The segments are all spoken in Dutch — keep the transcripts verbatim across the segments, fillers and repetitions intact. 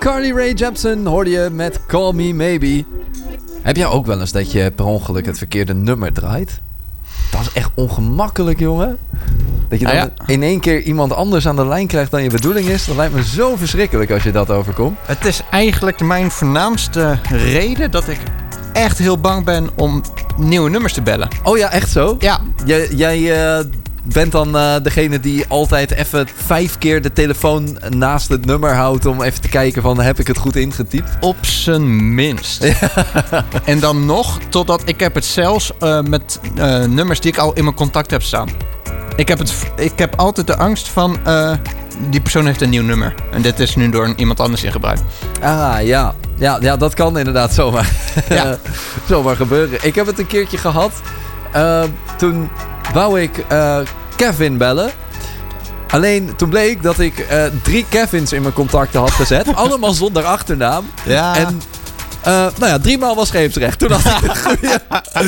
Carly Rae Jepsen hoorde je met Call Me Maybe. Heb jij ook wel eens dat je per ongeluk het verkeerde nummer draait? Dat is echt ongemakkelijk, jongen. Dat je dan ah, ja. in één keer iemand anders aan de lijn krijgt dan je bedoeling is. Dat lijkt me zo verschrikkelijk als je dat overkomt. Het is eigenlijk mijn voornaamste reden dat ik echt heel bang ben om nieuwe nummers te bellen. Oh ja, echt zo? Ja. Jij, jij uh, bent dan uh, degene die altijd even vijf keer de telefoon naast het nummer houdt om even te kijken van, heb ik het goed ingetypt? Op zijn minst. Ja. En dan nog, totdat ik heb het zelfs uh, met uh, nummers die ik al in mijn contact heb staan. Ik heb, het, ik heb altijd de angst van, uh, die persoon heeft een nieuw nummer. En dit is nu door iemand anders in gebruik. Ah, ja. Ja, ja, dat kan inderdaad zomaar, ja. zomaar gebeuren. Ik heb het een keertje gehad. Uh, toen wou ik uh, Kevin bellen. Alleen toen bleek dat ik uh, drie Kevins in mijn contacten had gezet. Allemaal zonder achternaam. Ja. En Uh, nou ja, driemaal was scheepsrecht. Toen had ik de goeie.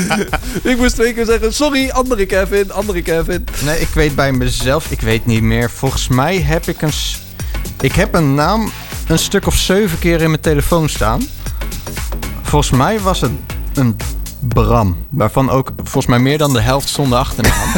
Ik moest twee keer zeggen, sorry, andere Kevin, andere Kevin. Nee, ik weet bij mezelf, ik weet niet meer. Volgens mij heb ik een... Ik heb een naam een stuk of zeven keer in mijn telefoon staan. Volgens mij was het een Bram. Waarvan ook volgens mij meer dan de helft zonder achternaam.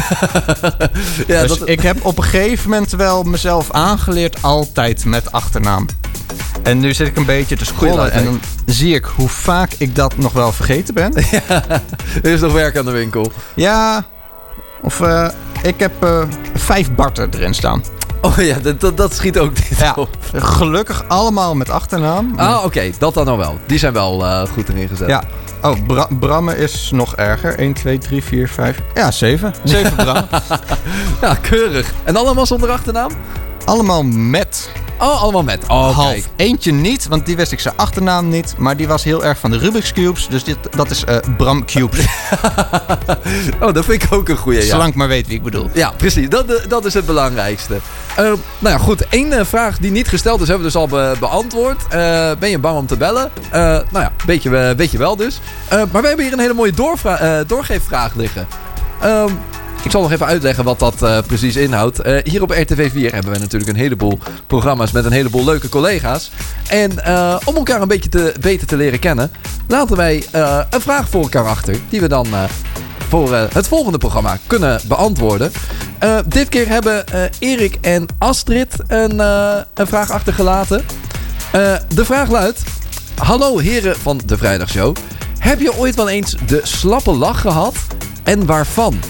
Ja, dus dat... ik heb op een gegeven moment wel mezelf aangeleerd altijd met achternaam. En nu zit ik een beetje te scrollen en dan zie ik hoe vaak ik dat nog wel vergeten ben. Ja, er is nog werk aan de winkel. Ja, of uh, ik heb uh, vijf Barten erin staan. Oh ja, dat, dat schiet ook niet ja, op. Gelukkig allemaal met achternaam. Ah, oké, okay, dat dan nog wel. Die zijn wel uh, goed erin gezet. Ja. Oh, Bra- Brammen is nog erger. één, twee, drie, vier, vijf. Ja, zeven. zeven Brammen. Ja, keurig. En allemaal zonder achternaam? Allemaal met. Oh, allemaal met. Oh, half. Kijk. Eentje niet, want die wist ik zijn achternaam niet. Maar die was heel erg van de Rubik's Cubes. Dus dit, dat is uh, Bram Cubes. Oh, dat vind ik ook een goeie. Zolang ja. ik maar weet wie ik bedoel. Ja, precies. Dat, dat is het belangrijkste. Uh, nou ja, goed. Eén uh, vraag die niet gesteld is, hebben we dus al be- beantwoord. Uh, ben je bang om te bellen? Uh, nou ja, weet je, uh, weet je wel dus. Uh, maar we hebben hier een hele mooie doorvra- uh, doorgeefvraag liggen. Um, Ik zal nog even uitleggen wat dat uh, precies inhoudt. Uh, hier op R T V vier hebben we natuurlijk een heleboel programma's met een heleboel leuke collega's. En uh, om elkaar een beetje te, beter te leren kennen, laten wij uh, een vraag voor elkaar achter. Die we dan uh, voor uh, het volgende programma kunnen beantwoorden. Uh, dit keer hebben uh, Erik en Astrid een, uh, een vraag achtergelaten. Uh, de vraag luidt: hallo heren van de Vrijdagshow. Heb je ooit wel eens de slappe lach gehad? En waarvan?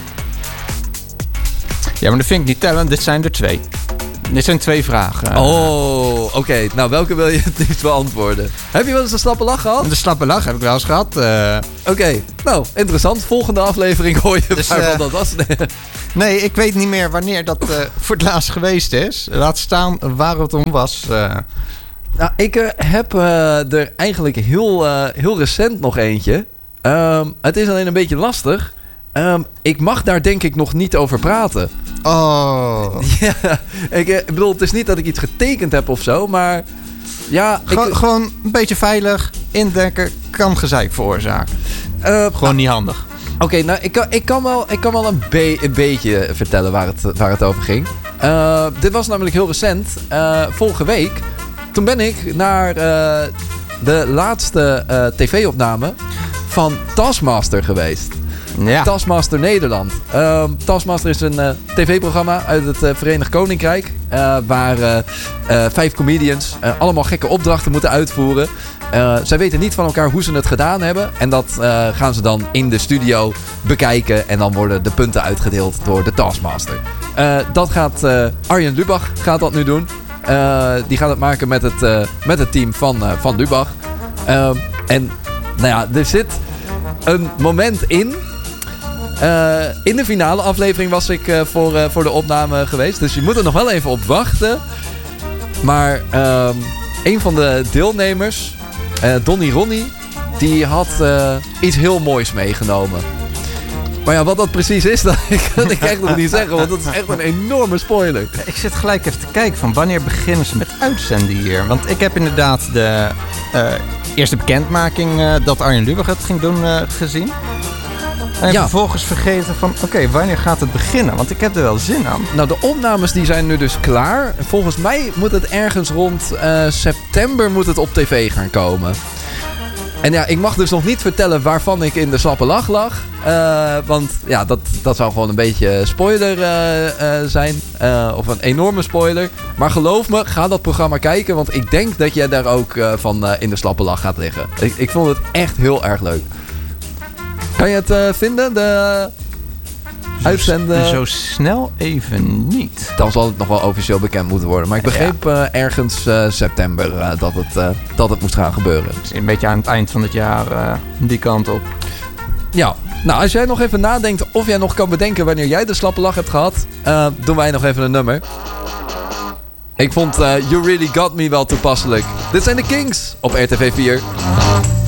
Ja, maar dat vind ik niet tellen. Dit zijn er twee. Dit zijn twee vragen. Oh, oké. Okay. Nou, welke wil je het liefst beantwoorden? Heb je wel eens een slappe lach gehad? De slappe lach heb ik wel eens gehad. Uh... Oké. Okay. Nou, interessant. Volgende aflevering hoor je dus, waarvan uh... dat was. Nee, ik weet niet meer wanneer dat uh, voor het laatst geweest is. Laat staan waar het om was. Uh... Nou, ik uh, heb uh, er eigenlijk heel, uh, heel recent nog eentje. Um, het is alleen een beetje lastig. Um, ik mag daar denk ik nog niet over praten. Oh. Ja, ik, ik bedoel, het is niet dat ik iets getekend heb of zo, maar ja... Ge- ik, gewoon een beetje veilig, indekken, kan gezeik veroorzaken. Uh, gewoon nou, niet handig. Oké, okay, nou, ik kan, ik kan wel, ik kan wel een, be- een beetje vertellen waar het, waar het over ging. Uh, dit was namelijk heel recent. Uh, vorige week, toen ben ik naar uh, de laatste uh, tv-opname van Taskmaster geweest. Ja. Taskmaster Nederland. Uh, Taskmaster is een uh, tv-programma uit het uh, Verenigd Koninkrijk. Uh, waar uh, uh, vijf comedians uh, allemaal gekke opdrachten moeten uitvoeren. Uh, zij weten niet van elkaar hoe ze het gedaan hebben. En dat uh, gaan ze dan in de studio bekijken. En dan worden de punten uitgedeeld door de Taskmaster. Uh, dat gaat uh, Arjen Lubach gaat dat nu doen. Uh, die gaat het maken met het, uh, met het team van, uh, van Lubach. Uh, en nou ja, er zit een moment in... Uh, in de finale aflevering was ik uh, voor, uh, voor de opname geweest. Dus je moet er nog wel even op wachten. Maar uh, een van de deelnemers, uh, Donnie Ronnie, die had uh, iets heel moois meegenomen. Maar ja, wat dat precies is, dat kan ik echt nog niet zeggen. Want dat is echt een enorme spoiler. Ik zit gelijk even te kijken van wanneer beginnen ze met uitzenden hier. Want ik heb inderdaad de uh, eerste bekendmaking uh, dat Arjen Lubach het ging doen uh, gezien. En Ja. vervolgens vergeten van, oké, okay, wanneer gaat het beginnen? Want ik heb er wel zin aan. Nou, de opnames die zijn nu dus klaar. Volgens mij moet het ergens rond uh, september moet het op tv gaan komen. En ja, ik mag dus nog niet vertellen waarvan ik in de slappe lach lag. Uh, want ja, dat, dat zou gewoon een beetje spoiler uh, uh, zijn. Uh, of een enorme spoiler. Maar geloof me, ga dat programma kijken. Want ik denk dat jij daar ook uh, van uh, in de slappe lach gaat liggen. Ik, ik vond het echt heel erg leuk. Kan je het uh, vinden? De uitzenden? Zo snel even niet. Dan zal het nog wel officieel bekend moeten worden. Maar ik begreep uh, ergens uh, september uh, dat, het, uh, dat het moest gaan gebeuren. Een beetje aan het eind van het jaar uh, die kant op. Ja, nou als jij nog even nadenkt of jij nog kan bedenken wanneer jij de slappe lach hebt gehad, uh, doen wij nog even een nummer. Ik vond uh, You Really Got Me wel toepasselijk. Dit zijn de Kings op R T V vier.